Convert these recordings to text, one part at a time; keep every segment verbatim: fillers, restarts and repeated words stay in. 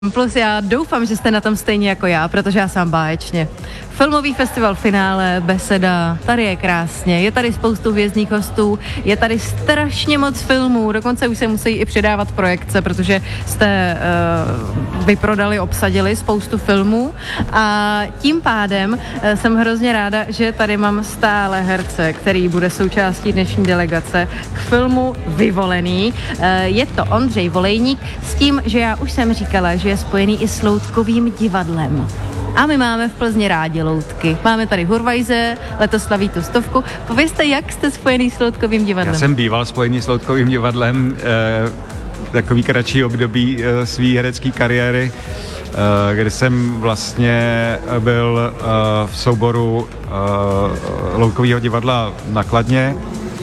Plus já doufám, že jste na tom stejně jako já, protože já sám báječně. Filmový festival finále, beseda, tady je krásně, je tady spoustu hvězdných hostů, je tady strašně moc filmů, dokonce už se musí i předávat projekce, protože jste uh, vyprodali, obsadili spoustu filmů a tím pádem uh, jsem hrozně ráda, že tady mám stále herce, který bude součástí dnešní delegace k filmu Vyvolený. Uh, je to Ondřej Volejník s tím, že já už jsem říkala, že je spojený i s loutkovým divadlem. A my máme v Plzni rádi loutky. Máme tady Hurvajze, letos slaví tu stovku. Povězte, jak jste spojený s loutkovým divadlem? Já jsem býval spojený s loutkovým divadlem eh, takový kratší období eh, svý herecké kariéry, eh, kde jsem vlastně byl eh, v souboru eh, loutkového divadla na Kladně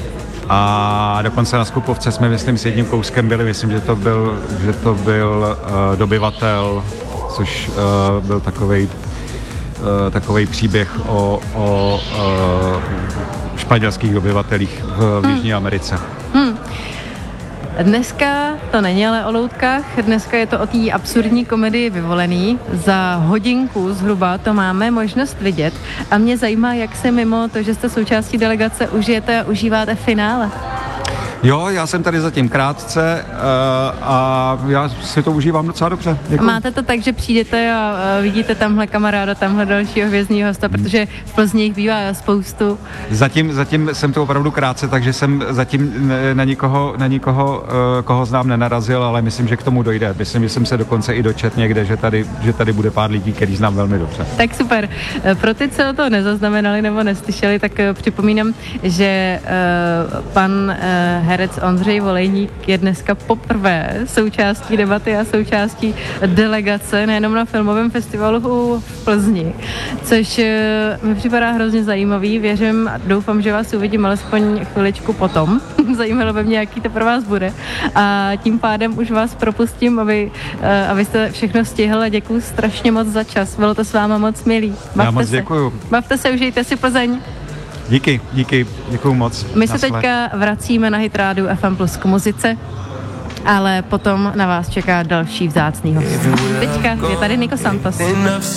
a dokonce na Skupovce jsme, myslím, s jedním kouskem byli, myslím, že to byl, že to byl eh, Dobyvatel, což uh, byl takovej, uh, takovej příběh o, o uh, španělských obyvatelích v, v Jižní Americe. Hmm. Dneska to není ale o loutkách, dneska je to o té absurdní komedii Vyvolený. Za hodinku zhruba to máme možnost vidět a mě zajímá, jak se mimo to, že jste součástí delegace, užijete a užíváte finále. Jo, já jsem tady zatím krátce uh, a já si to užívám docela dobře. Děkuji. Máte to tak, že přijdete a uh, vidíte tamhle kamaráda, tamhle dalšího hvězdního hosta, protože v Plzni jich bývá spoustu. Zatím, zatím jsem to opravdu krátce, takže jsem zatím na nikoho, na nikoho uh, koho znám, nenarazil, ale myslím, že k tomu dojde. Myslím, že jsem se dokonce i dočet někde, že tady, že tady bude pár lidí, který znám velmi dobře. Tak super. Pro ty, co to nezaznamenali nebo neslyšeli, tak uh, připomínám, že uh, pan uh, herec Ondřej Volejník je dneska poprvé součástí debaty a součástí delegace, nejenom na filmovém festivalu v Plzni, což mi připadá hrozně zajímavý. Věřím a doufám, že vás uvidím alespoň chviličku potom. Zajímalo by mě, jaký to pro vás bude. A tím pádem už vás propustím, aby, abyste všechno stihl a děkuju strašně moc za čas. Bylo to s váma moc milý. Bavte Já moc se. děkuju. Bavte se, užijte si Plzeň. Díky, díky, děkuju moc. My se teďka vracíme na Hit Radio F M plus k muzice, ale potom na vás čeká další vzácný host. Teďka je tady Niko Santos.